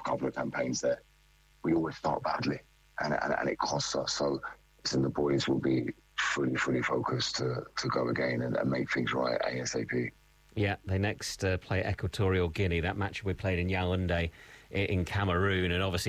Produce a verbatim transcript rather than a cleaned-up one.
couple of campaigns there, we always start badly, and, and, and it costs us. So listen, the boys will be fully, fully focused to, to go again and, and make things right ASAP. Yeah, they next uh, play Equatorial Guinea. That match will be played in Yaoundé in Cameroon, and obviously